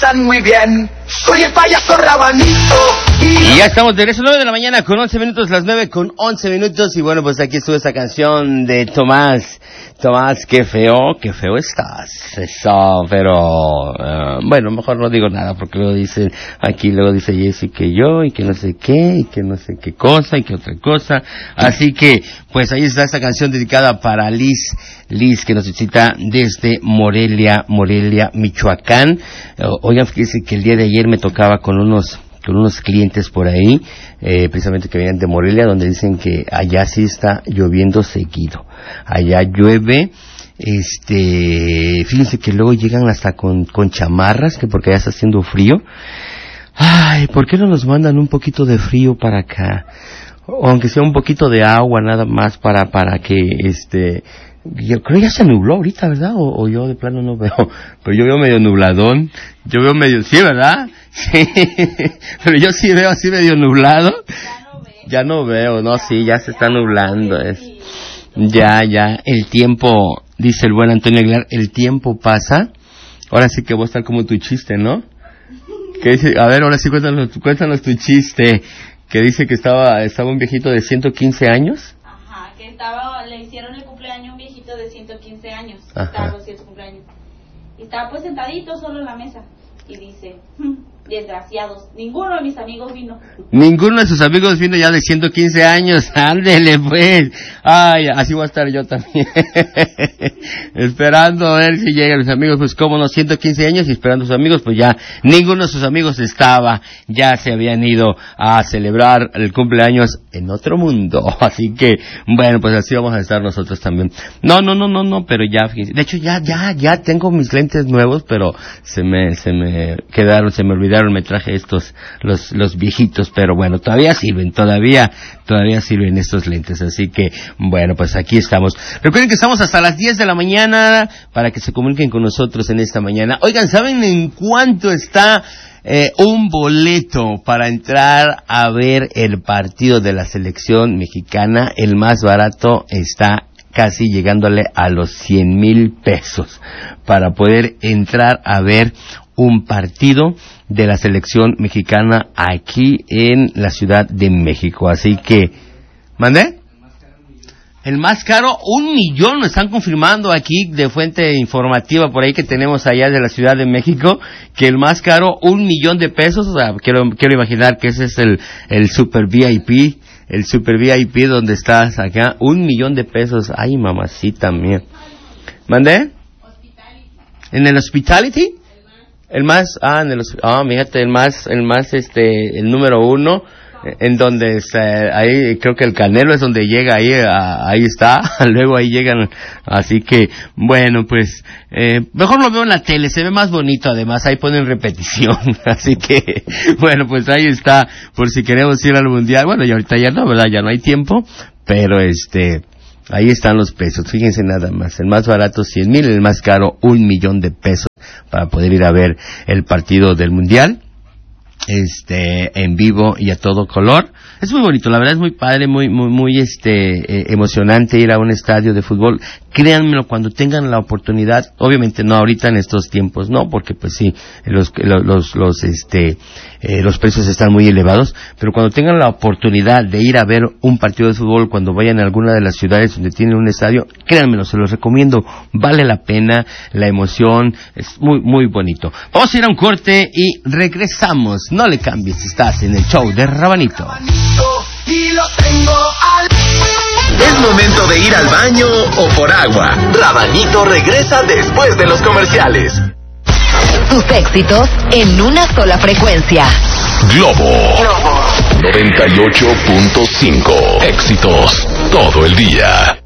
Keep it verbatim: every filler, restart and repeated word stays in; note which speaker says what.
Speaker 1: pasan muy bien. Soy el payaso Rabanito.
Speaker 2: Y ya estamos de regreso, nueve de la mañana con once minutos, las nueve con once minutos. Y bueno, pues aquí estuvo esa canción de Tomás. Tomás, qué feo, qué feo estás. Eso, pero... Uh, bueno, mejor no digo nada porque luego dicen... Aquí luego dice Jessy que yo y que no sé qué y que no sé qué cosa y que otra cosa. Así que, pues ahí está esta canción dedicada para Liz. Liz, que nos visita desde Morelia, Morelia, Michoacán. Uh, oigan, fíjense que el día de ayer me tocaba con unos... con unos clientes por ahí, eh, precisamente que venían de Morelia, donde dicen que allá sí está lloviendo seguido. Allá llueve, este, fíjense que luego llegan hasta con, con chamarras, que porque ya está haciendo frío. Ay, ¿por qué no nos mandan un poquito de frío para acá? O aunque sea un poquito de agua, nada más para, para que, este, yo creo ya se nubló ahorita, ¿verdad? O, o yo de plano no veo, pero yo veo medio nubladón, yo veo medio, sí, ¿verdad? Sí, pero yo sí veo así medio nublado. Ya no veo, no, sí, ya se está nublando, es, ya, ya, el tiempo, dice el buen Antonio Aguilar, el tiempo pasa, ahora sí que voy a estar como tu chiste, ¿no? Que dice, a ver, ahora sí cuéntanos, cuéntanos tu chiste, que dice que estaba, estaba un viejito de ciento quince años.
Speaker 3: Ajá, que estaba, le hicieron el cumpleaños a un viejito de ciento quince años,
Speaker 2: Ajá.
Speaker 3: Estaba por cierto cumpleaños, y estaba pues sentadito solo en la mesa, y dice, hm, desgraciados, ninguno de mis amigos vino.
Speaker 2: Ninguno de sus amigos vino ya de ciento quince años, ándele pues. Ay, así voy a estar yo también. Esperando a ver si llegan los amigos, pues cómo no, ciento quince años y esperando a sus amigos, pues ya ninguno de sus amigos estaba, ya se habían ido a celebrar el cumpleaños en otro mundo. Así que, bueno, pues así vamos a estar nosotros también. No, no, no, no, no, pero ya, de hecho ya, ya, ya tengo mis lentes nuevos, pero se me, se me quedaron, se me olvidaron. Me traje estos, los, los viejitos, pero bueno, todavía sirven, todavía, todavía sirven estos lentes, así que, bueno, pues aquí estamos. Recuerden que estamos hasta las diez de la mañana, para que se comuniquen con nosotros en esta mañana. Oigan, ¿saben en cuánto está, eh, un boleto para entrar a ver el partido de la selección mexicana? El más barato está casi llegándole a los cien mil pesos para poder entrar a ver un partido de la selección mexicana aquí en la Ciudad de México. Así que, ¿mandé? El más caro, un millón, lo están confirmando aquí de fuente informativa por ahí que tenemos allá de la Ciudad de México, que el más caro, un millón de pesos. O sea, quiero, quiero imaginar que ese es el, el Super V I P, el Super V I P donde estás acá, un millón de pesos. Ay, mamacita mía. ¿Mandé? ¿En el Hospitality? El más, ah, en el, ah, fíjate, el más, el más, este, el número uno, en donde se, ahí creo que el Canelo es donde llega, ahí, a, ahí está, luego ahí llegan, así que, bueno, pues, eh, mejor lo veo en la tele, se ve más bonito además, ahí ponen repetición, así que, bueno, pues ahí está, por si queremos ir al Mundial, bueno, y ahorita ya no, ¿verdad? Ya no hay tiempo, pero este, ahí están los pesos, fíjense nada más, el más barato cien mil, el más caro un millón de pesos para poder ir a ver el partido del Mundial, este, en vivo y a todo color. Es muy bonito, la verdad es muy padre, muy, muy, muy, este, eh, emocionante ir a un estadio de fútbol. Créanmelo, cuando tengan la oportunidad, obviamente no ahorita en estos tiempos, no, porque pues sí, los, los, los, este, eh, los precios están muy elevados, pero cuando tengan la oportunidad de ir a ver un partido de fútbol, cuando vayan a alguna de las ciudades donde tienen un estadio, créanmelo, se los recomiendo, vale la pena, la emoción, es muy, muy bonito. Vamos a ir a un corte y regresamos, no le cambies, estás en el show de Rabanito.
Speaker 1: Y lo tengo al...
Speaker 4: Es momento de ir al baño o por agua. Rabanito regresa después de los comerciales.
Speaker 5: Tus éxitos en una sola frecuencia.
Speaker 4: Globo noventa y ocho punto cinco. Éxitos todo el día.